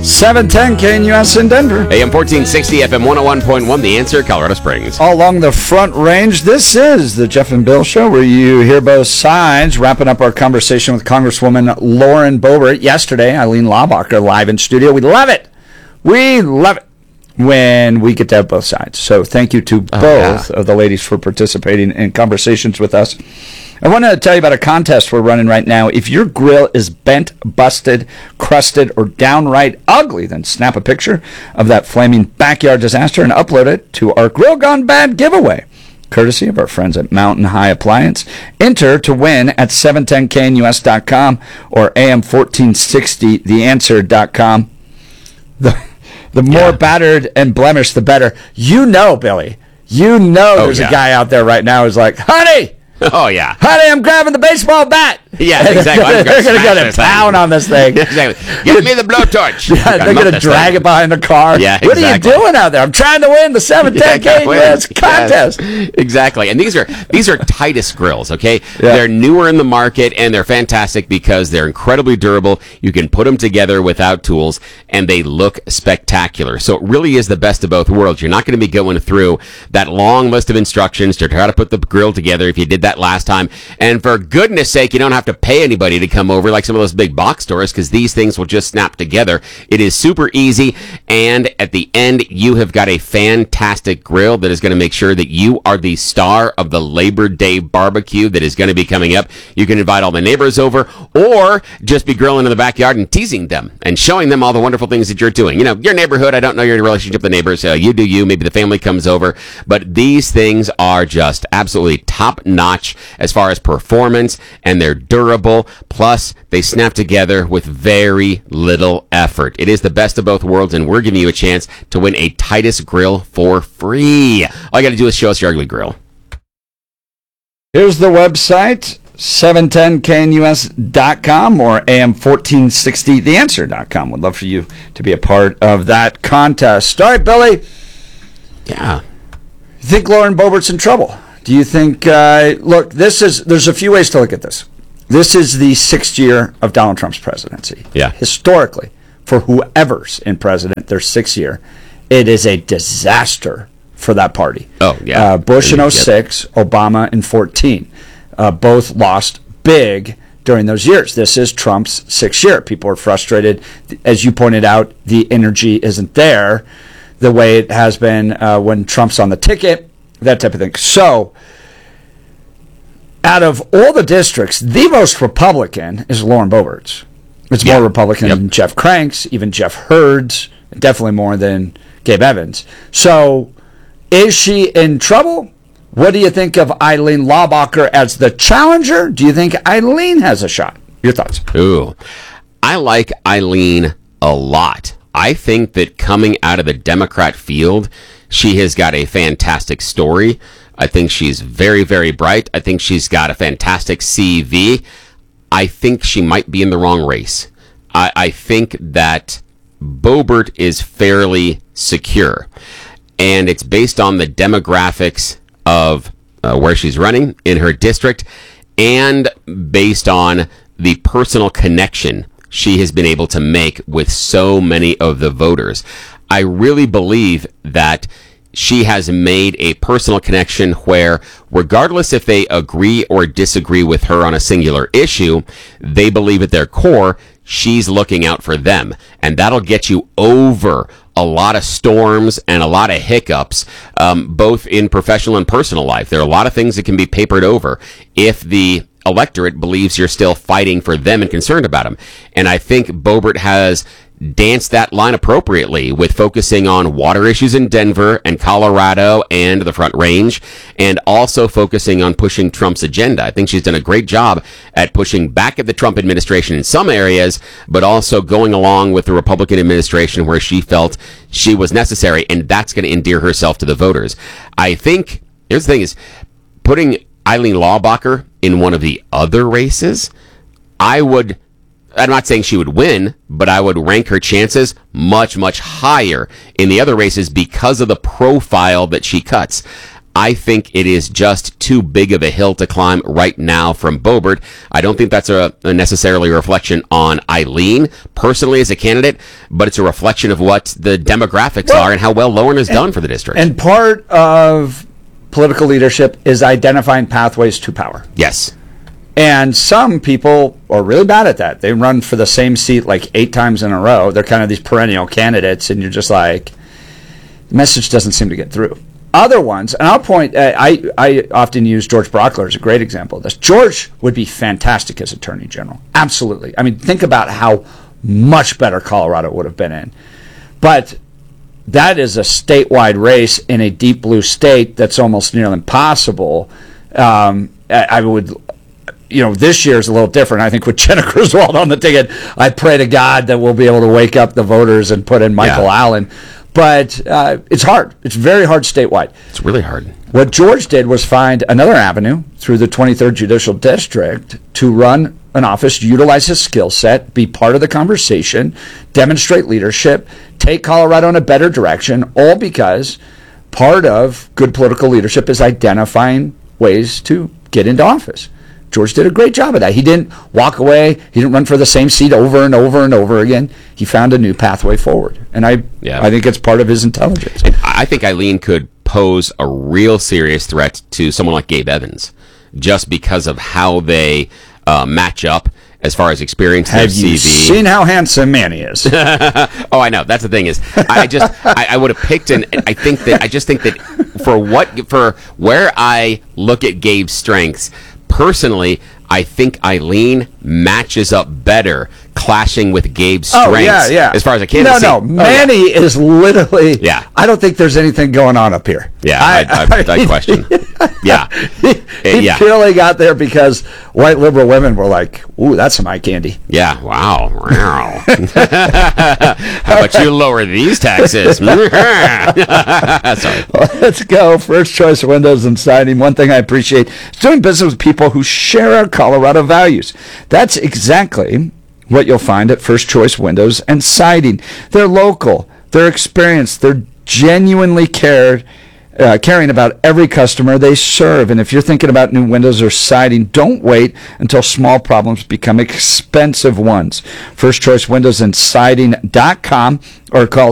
710 KNUS in Denver. AM 1460, FM 101.1, The Answer, Colorado Springs. All along the Front Range, this is the Jeff and Bill Show, where you hear both sides. Wrapping up our conversation with Congresswoman Lauren Boebert yesterday. Eileen Laubacher live in studio. We love it. We love it when we get to have both sides. So thank you to both of the ladies for participating in conversations with us. I want to tell you about a contest we're running right now. If your grill is bent, busted, crusted, or downright ugly, then snap a picture of that flaming backyard disaster and upload it to our Grill Gone Bad giveaway, courtesy of our friends at Mountain High Appliance. Enter to win at 710knus.com or am1460theanswer.com. The more battered and blemished, the better. You know, Billy. You know there's a guy out there right now who's like, honey! Oh, yeah. Honey, I'm grabbing the baseball bat. Yeah, exactly. They're going to go to town on this thing. Exactly. Give me the blowtorch. Yeah, they're going to drag it behind the car. Yeah, What are you doing out there? I'm trying to win the 710 KNUS contest. Yes, exactly. And these are Titus grills, okay? Yeah. They're newer in the market, and they're fantastic because they're incredibly durable. You can put them together without tools, and they look spectacular. So it really is the best of both worlds. You're not going to be going through that long list of instructions to try to put the grill together if you did that last time. And for goodness sake, you don't have to pay anybody to come over like some of those big box stores, because these things will just snap together. It is super easy, and at the end, you have got a fantastic grill that is going to make sure that you are the star of the Labor Day barbecue that is going to be coming up. You can invite all the neighbors over, or just be grilling in the backyard and teasing them and showing them all the wonderful things that you're doing. You know, your neighborhood, I don't know your relationship with the neighbors, you do you, maybe the family comes over, but these things are just absolutely top-notch as far as performance, and they're durable, plus they snap together with very little effort. It is the best of both worlds, and we're giving you a chance to win a Titus grill for free. All you got to do is show us your ugly grill. Here's the website, 710knus.com or am1460theanswer.com. Would love for you to be a part of that contest. All right, Billy. Yeah. You think Lauren Boebert's in trouble? Do you think, look, there's a few ways to look at this. This is the 6th year of Donald Trump's presidency. Yeah. Historically, for whoever's in president, their 6th year, it is a disaster for that party. Oh, yeah. Bush in 06, Obama in 14. Both lost big during those years. This is Trump's 6th year. People are frustrated. As you pointed out, the energy isn't there the way it has been when Trump's on the ticket. That type of thing. So, out of all the districts, the most Republican is Lauren Boebert's. It's more Republican than Jeff Crank's, even Jeff Hurd's, definitely more than Gabe Evans. So, is she in trouble? What do you think of Eileen Laubacher as the challenger? Do you think Eileen has a shot? Your thoughts? Ooh, I like Eileen a lot. I think that coming out of the Democrat field, she has got a fantastic story. I think she's very, very bright. I think she's got a fantastic CV. I think she might be in the wrong race. I think that Boebert is fairly secure, and it's based on the demographics of where she's running in her district, and based on the personal connection she has been able to make with so many of the voters. I really believe that she has made a personal connection where, regardless if they agree or disagree with her on a singular issue, they believe at their core she's looking out for them. And that'll get you over a lot of storms and a lot of hiccups, both in professional and personal life. There are a lot of things that can be papered over if the electorate believes you're still fighting for them and concerned about them. And I think Boebert has danced that line appropriately with focusing on water issues in Denver and Colorado and the Front Range, and also focusing on pushing Trump's agenda. I think she's done a great job at pushing back at the Trump administration in some areas, but also going along with the Republican administration where she felt she was necessary, and that's going to endear herself to the voters. I think, here's the thing, is putting Eileen Laubacher in one of the other races, I'm not saying she would win, but I would rank her chances much, much higher in the other races because of the profile that she cuts. I think it is just too big of a hill to climb right now from Boebert. I don't think that's a necessarily a reflection on Eileen personally as a candidate, but it's a reflection of what the demographics are and how well Lauren has done for the district. And part of political leadership is identifying pathways to power. Yes. And some people are really bad at that. They run for the same seat like 8 times in a row. They're kind of these perennial candidates, and you're just like, the message doesn't seem to get through. Other ones, and I'll point, I often use George Brockler as a great example of this. George would be fantastic as Attorney General. Absolutely. I mean, think about how much better Colorado would have been in. But that is a statewide race in a deep blue state that's almost nearly impossible. I would, this year is a little different. I think with Jenna Griswold on the ticket, I pray to God that we'll be able to wake up the voters and put in Michael Allen. But it's hard. It's very hard statewide. It's really hard. What George did was find another avenue through the 23rd Judicial District to run an office, utilize his skill set, be part of the conversation, demonstrate leadership, take Colorado in a better direction, all because part of good political leadership is identifying ways to get into office. George did a great job of that. He didn't walk away. He didn't run for the same seat over and over and over again. He found a new pathway forward. And I think it's part of his intelligence. And I think Eileen could pose a real serious threat to someone like Gabe Evans just because of how they match up as far as experience. Have you seen how handsome Manny is? Oh, I know. That's the thing is, I would have picked I think that for where I look at Gabe's strengths, personally, I think Eileen matches up better clashing with Gabe's strengths as far as a candidate. No, Manny is literally, I don't think there's anything going on up here. Yeah, I question. He purely got there because white liberal women were like, ooh, that's some eye candy. Yeah, wow. How about you lower these taxes? Sorry. Well, let's go. First Choice Windows and Siding. One thing I appreciate is doing business with people who share our Colorado values. That's exactly what you'll find at First Choice Windows and Siding. They're local. They're experienced. They're genuinely caring about every customer they serve. And if you're thinking about new windows or siding, don't wait until small problems become expensive ones. First Choice Windows and Siding.com or call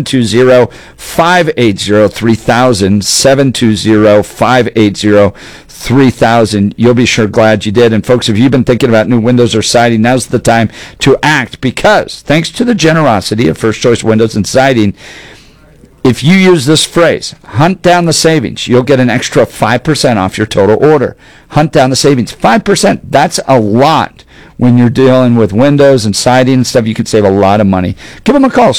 720-580-3000, 720-580-3000. You'll be sure glad you did. And folks, if you've been thinking about new windows or siding, now's the time to act, because thanks to the generosity of First Choice Windows and Siding, if you use this phrase, hunt down the savings, you'll get an extra 5% off your total order. Hunt down the savings. 5%, that's a lot. When you're dealing with windows and siding and stuff, you could save a lot of money. Give them a call,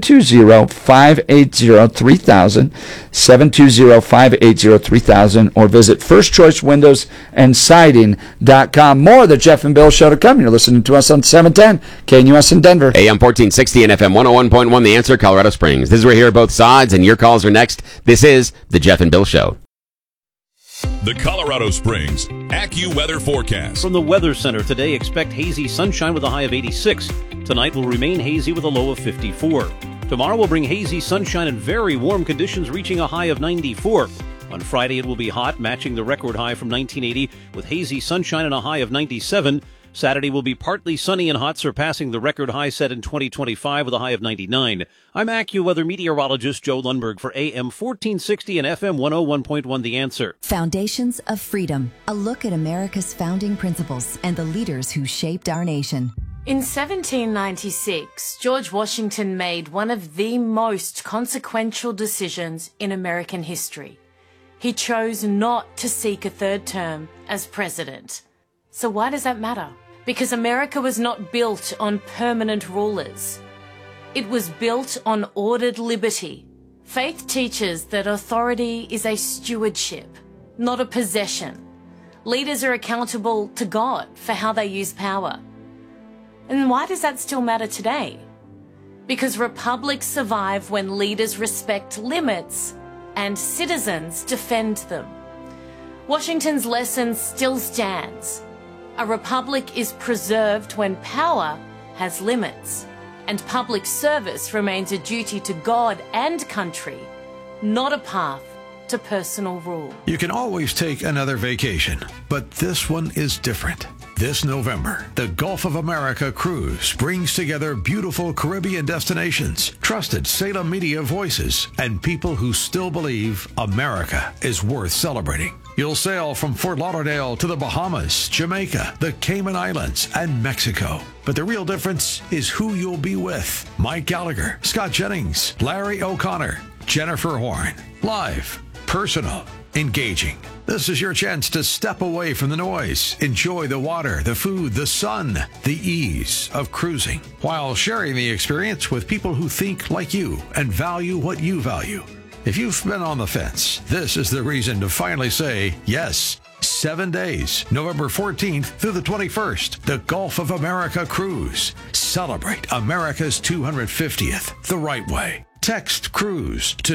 720-580-3000, 720-580-3000, or visit firstchoicewindowsandsiding.com. More of the Jeff and Bill Show to come. You're listening to us on 710 KNUS in Denver. AM 1460 and FM 101.1, The Answer, Colorado Springs. This is where we hear both sides, and your calls are next. This is the Jeff and Bill Show. The Colorado Springs AccuWeather forecast. From the Weather Center, today expect hazy sunshine with a high of 86. Tonight will remain hazy with a low of 54. Tomorrow will bring hazy sunshine and very warm conditions reaching a high of 94. On Friday it will be hot, matching the record high from 1980 with hazy sunshine and a high of 97. Saturday will be partly sunny and hot, surpassing the record high set in 2025 with a high of 99. I'm AccuWeather meteorologist Joe Lundberg for AM 1460 and FM 101.1 The Answer. Foundations of Freedom, a look at America's founding principles and the leaders who shaped our nation. In 1796, George Washington made one of the most consequential decisions in American history. He chose not to seek a third term as president. So why does that matter? Because America was not built on permanent rulers. It was built on ordered liberty. Faith teaches that authority is a stewardship, not a possession. Leaders are accountable to God for how they use power. And why does that still matter today? Because republics survive when leaders respect limits and citizens defend them. Washington's lesson still stands. A republic is preserved when power has limits, and public service remains a duty to God and country, not a path to personal rule. You can always take another vacation, but this one is different. This November, the Gulf of America Cruise brings together beautiful Caribbean destinations, trusted Salem media voices, and people who still believe America is worth celebrating. You'll sail from Fort Lauderdale to the Bahamas, Jamaica, the Cayman Islands, and Mexico. But the real difference is who you'll be with. Mike Gallagher, Scott Jennings, Larry O'Connor, Jennifer Horn. Live, personal, engaging. This is your chance to step away from the noise, enjoy the water, the food, the sun, the ease of cruising, while sharing the experience with people who think like you and value what you value. If you've been on the fence, this is the reason to finally say yes. 7 days, November 14th through the 21st, the Gulf of America Cruise. Celebrate America's 250th the right way. Text CRUISE to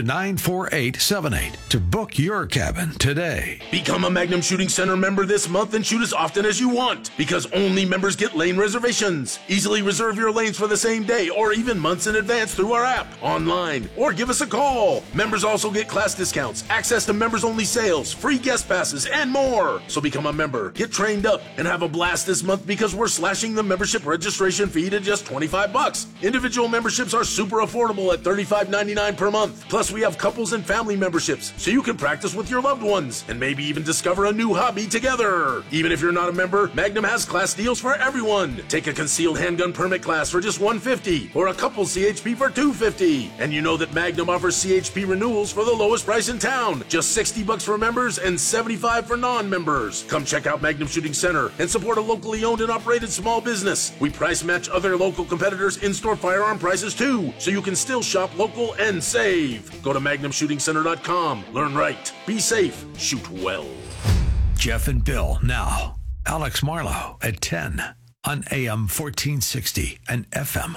94878 to book your cabin today. Become a Magnum Shooting Center member this month and shoot as often as you want, because only members get lane reservations. Easily reserve your lanes for the same day or even months in advance through our app, online, or give us a call. Members also get class discounts, access to members-only sales, free guest passes, and more. So become a member, get trained up, and have a blast this month because we're slashing the membership registration fee to just $25. Individual memberships are super affordable at $35.99 per month. Plus, we have couples and family memberships, so you can practice with your loved ones and maybe even discover a new hobby together. Even if you're not a member, Magnum has class deals for everyone. Take a concealed handgun permit class for just $150 or a couple CHP for $250. And you know that Magnum offers CHP renewals for the lowest price in town. Just $60 for members and $75 for non-members. Come check out Magnum Shooting Center and support a locally owned and operated small business. We price match other local competitors' in-store firearm prices too, so you can still shop local and save. Go to MagnumShootingCenter.com. Learn right. Be safe. Shoot well. Jeff and Bill now. Alex Marlowe at 10 on AM 1460 and FM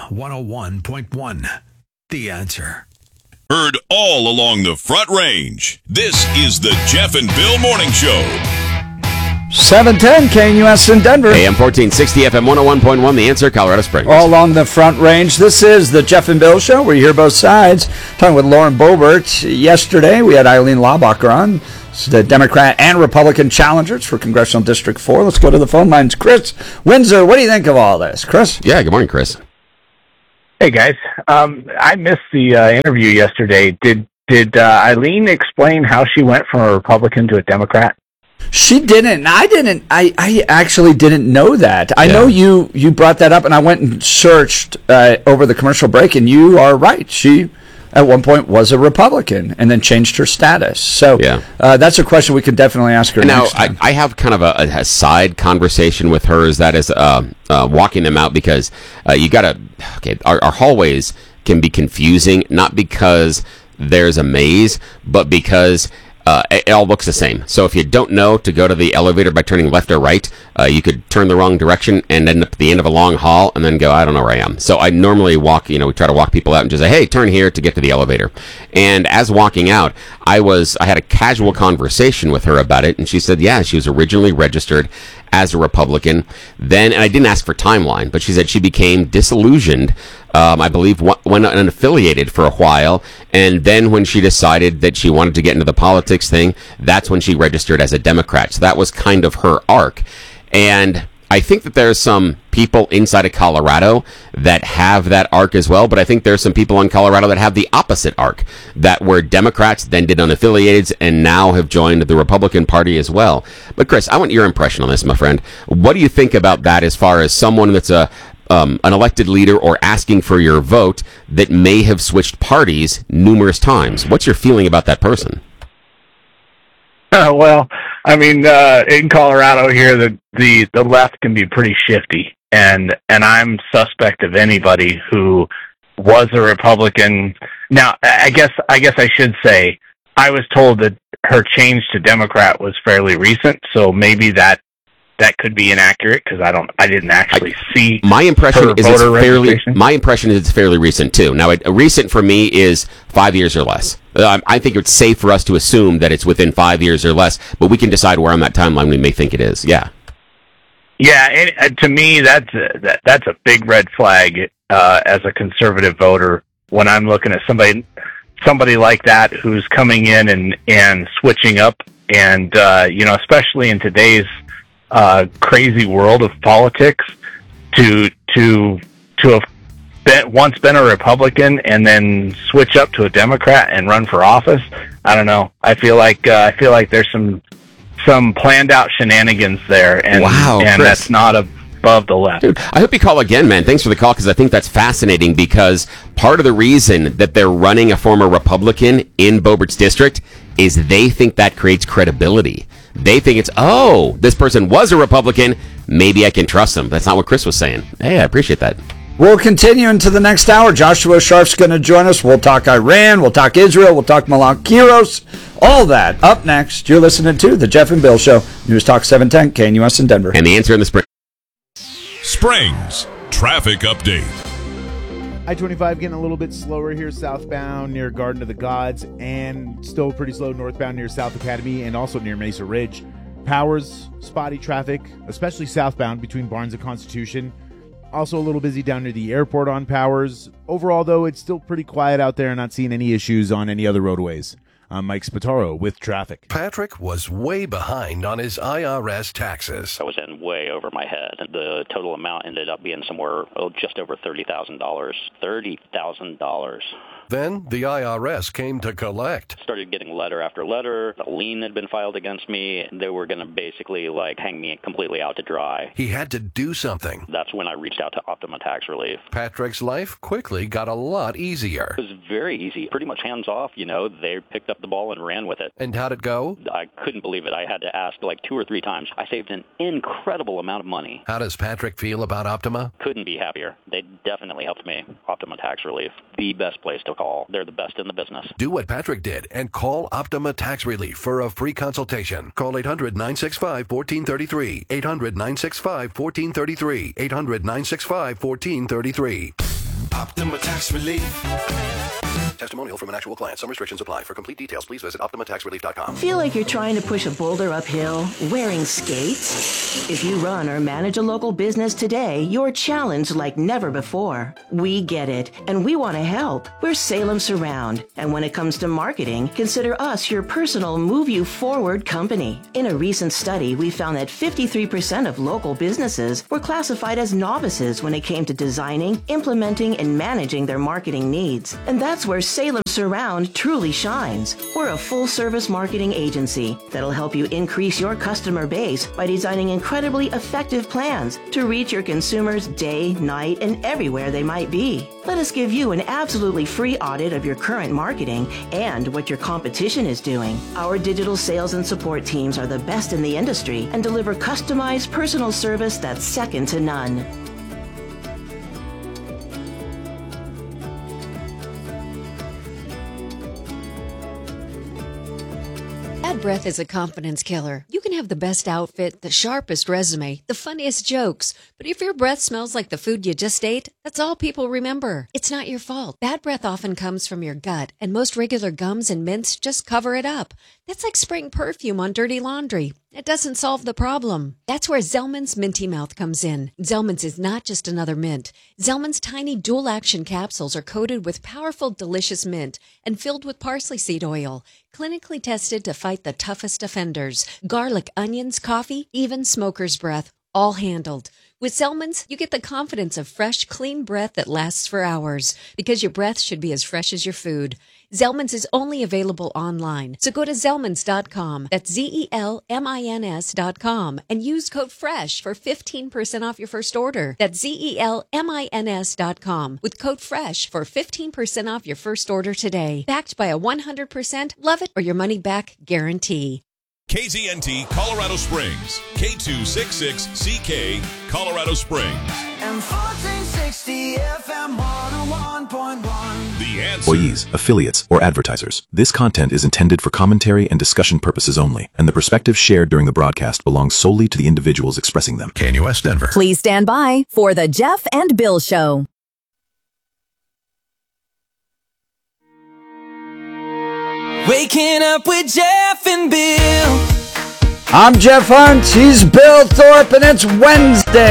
101.1. The Answer. Heard all along the Front Range. This is the Jeff and Bill Morning Show. 710 KNUS in Denver. AM 1460, FM 101.1, The Answer, Colorado Springs. All along the Front Range. This is the Jeff and Bill Show, where you hear both sides. Talking with Lauren Boebert. Yesterday, we had Eileen Laubacher on, the Democrat and Republican challengers for Congressional District 4. Let's go to the phone lines. Chris Windsor, what do you think of all this? Chris? Yeah, good morning, Chris. Hey, guys. I missed the interview yesterday. Did Eileen explain how she went from a Republican to a Democrat? She didn't. I actually didn't know that. I know you brought that up, and I went and searched over the commercial break, and you are right. She, at one point, was a Republican and then changed her status. So that's a question we could definitely ask her next time. I have kind of a side conversation with her, that is walking them out, because you got to, our hallways can be confusing, not because there's a maze, but because it all looks the same. So if you don't know to go to the elevator by turning left or right, you could turn the wrong direction and end up at the end of a long hall and then go, I don't know where I am. So I normally walk, we try to walk people out and just say, hey, turn here to get to the elevator. And as walking out, I had a casual conversation with her about it, and she said, yeah, she was originally registered as a Republican. Then, and I didn't ask for timeline, but she said she became disillusioned, I believe, went unaffiliated for a while, and then when she decided that she wanted to get into the politics thing, that's when she registered as a Democrat. So that was kind of her arc. And I think that there's some people inside of Colorado that have that arc as well, but I think there's some people in Colorado that have the opposite arc, that were Democrats, then did unaffiliated, and now have joined the Republican Party as well. But Chris, I want your impression on this, my friend. What do you think about that as far as someone that's an elected leader or asking for your vote that may have switched parties numerous times? What's your feeling about that person? Well, I mean, in Colorado here, the left can be pretty shifty, and I'm suspect of anybody who was a Republican. Now, I guess I should say I was told that her change to Democrat was fairly recent, so maybe that could be inaccurate, because I didn't actually see. My impression is it's fairly recent too. Now, recent for me is 5 years or less. I think it's safe for us to assume that it's within 5 years or less, but we can decide where on that timeline we may think it is. Yeah. Yeah, and to me, that's a big red flag as a conservative voter when I'm looking at somebody. somebody like that who's coming in and switching up, and especially in today's crazy world of politics, to have once been a Republican and then switch up to a Democrat and run for office. I don't know. I feel like there's some planned out shenanigans there, and Chris, that's not above the left. Dude, I hope you call again, man. Thanks for the call, because I think that's fascinating, because part of the reason that they're running a former Republican in Boebert's district is they think that creates credibility. They think it's, this person was a Republican, maybe I can trust him. That's not what Chris was saying. Hey, I appreciate that. We'll continue into the next hour. Joshua Sharf's going to join us. We'll talk Iran. We'll talk Israel. We'll talk Malak Kiros. All that up next. You're listening to The Jeff and Bill Show. News Talk 710, KNUS in Denver. And the answer in the spring. Springs traffic update. I-25 getting a little bit slower here southbound near Garden of the Gods, and still pretty slow northbound near South Academy and also near Mesa Ridge. Powers, spotty traffic, especially southbound between Barnes and Constitution. Also a little busy down near the airport on Powers. Overall, though, it's still pretty quiet out there and not seeing any issues on any other roadways. I'm Mike Spataro with traffic. Patrick was way behind on his IRS taxes. I was in way over my head. The total amount ended up being somewhere just over $30,000. $30,000. Then the IRS came to collect. Started getting letter after letter. A lien had been filed against me. They were going to basically hang me completely out to dry. He had to do something. That's when I reached out to Optima Tax Relief. Patrick's life quickly got a lot easier. It was very easy. Pretty much hands off, They picked up the ball and ran with it. And how'd it go? I couldn't believe it. I had to ask 2 or 3 times. I saved an incredible amount of money. How does Patrick feel about Optima? Couldn't be happier. They definitely helped me. Optima Tax Relief, the best place to call. They're the best in the business. Do what Patrick did and call Optima Tax Relief for a free consultation. Call 800-965-1433. 800-965-1433. 800-965-1433. Optima Tax Relief. Testimonial from an actual client. Some restrictions apply. For complete details, please visit OptimaTaxRelief.com. Feel like you're trying to push a boulder uphill wearing skates? If you run or manage a local business today, you're challenged like never before. We get it, and we want to help. We're Salem Surround, and when it comes to marketing, consider us your personal move you forward company. In a recent study, we found that 53% of local businesses were classified as novices when it came to designing, implementing, and managing their marketing needs. And that's where Salem Surround truly shines. We're a full-service marketing agency that'll help you increase your customer base by designing incredibly effective plans to reach your consumers day, night, and everywhere they might be. Let us give you an absolutely free audit of your current marketing and what your competition is doing. Our digital sales and support teams are the best in the industry and deliver customized personal service that's second to none. Bad breath is a confidence killer. You can have the best outfit, the sharpest resume, the funniest jokes, but if your breath smells like the food you just ate, that's all people remember. It's not your fault. Bad breath often comes from your gut, and most regular gums and mints just cover it up. That's like spraying perfume on dirty laundry. It doesn't solve the problem. That's where Zellman's Minty Mouth comes in. Zellman's is not just another mint. Zellman's tiny dual-action capsules are coated with powerful, delicious mint and filled with parsley seed oil, clinically tested to fight the toughest offenders. Garlic, onions, coffee, even smoker's breath, all handled. With Zellman's, you get the confidence of fresh, clean breath that lasts for hours, because your breath should be as fresh as your food. Zellman's is only available online, so go to Zellmans.com, that's Zellmins.com, and use code FRESH for 15% off your first order. That's Zellmins.com, with code FRESH for 15% off your first order today. Backed by a 100% love it or your money back guarantee. KZNT Colorado Springs, K266CK Colorado Springs. And 1460 FM 101.1. The answer. Employees, affiliates, or advertisers. This content is intended for commentary and discussion purposes only, and the perspectives shared during the broadcast belong solely to the individuals expressing them. KNUS Denver. Please stand by for the Jeff and Bill Show. Waking up with Jeff and Bill. I'm Jeff Hunt. He's Bill Thorpe, and it's Wednesday.